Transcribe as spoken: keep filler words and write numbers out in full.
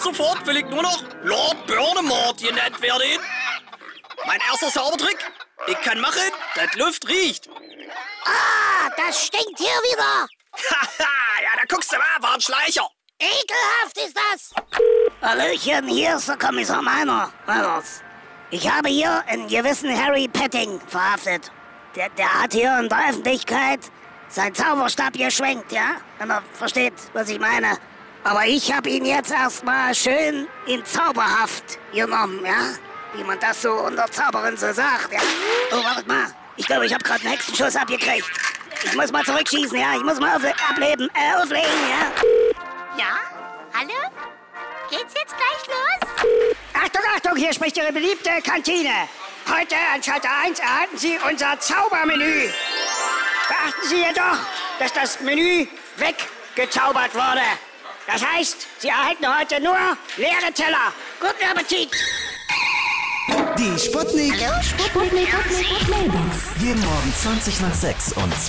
Ab sofort will ich nur noch Lord Burnemort genannt werden. Mein erster Zaubertrick. Ich kann machen, dass Luft riecht. Ah, das stinkt hier wieder. Haha, ja, da guckst du mal, war ein Schleicher. Ekelhaft ist das. Hallöchen, hier ist der Kommissar Meiner. Meiners. Ich habe hier einen gewissen Harry Petting verhaftet. Der, der hat hier in der Öffentlichkeit seinen Zauberstab geschwenkt, ja? Wenn er versteht, was ich meine. Aber ich habe ihn jetzt erstmal schön in Zauberhaft genommen, ja? Wie man das so unter Zauberin so sagt, ja? Oh, warte mal. Ich glaube, ich habe gerade einen Hexenschuss abgekriegt. Ich muss mal zurückschießen, ja? Ich muss mal aufle ableben, äh, auflegen, ja? Ja? Hallo? Geht's jetzt gleich los? Achtung, Achtung, hier spricht Ihre beliebte Kantine. Heute an Schalter eins erhalten Sie unser Zaubermenü. Beachten Sie jedoch, dass das Menü weggezaubert wurde. Das heißt, Sie erhalten heute nur leere Teller. Guten Appetit! Die Sputnik. Hallo, Sputnik. Jeden Morgen zwanzig nach sechs und